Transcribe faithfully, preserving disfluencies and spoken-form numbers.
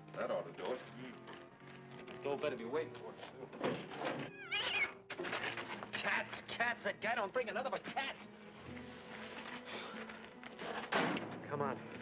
That ought to do it. Mm. Still better be waiting for it, too. Cats, cats. That guy don't bring another but cats. Come on.